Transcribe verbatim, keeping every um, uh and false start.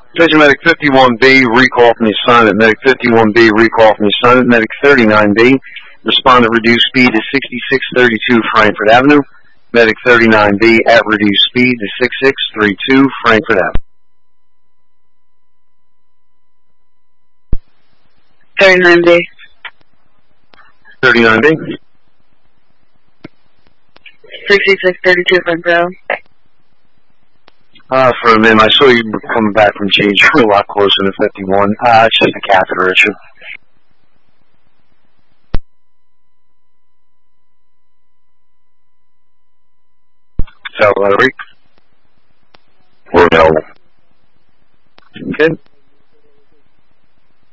Attention Medic fifty-one B, recall from the assignment. Medic fifty-one B, recall from the assignment. Medic thirty-nine B, respond at reduced speed to sixty-six thirty-two Frankfurt Avenue. Medic thirty-nine B at reduced speed to sixty-six thirty-two Frankfurt Avenue. thirty-nine B. thirty-nine B. sixty-six thirty-two Frankfurt Avenue. Uh, for a minute, I saw you coming back from G. You're a lot closer to fifty-one. Uh, it's just a catheter issue. So, Larry? Or no. Good.